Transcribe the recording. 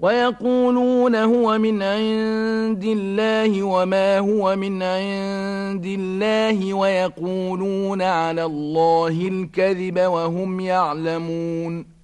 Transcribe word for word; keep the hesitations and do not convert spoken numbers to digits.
ويقولون هو من عند الله وما هو من عند الله ويقولون على الله الكذب وهم يعلمون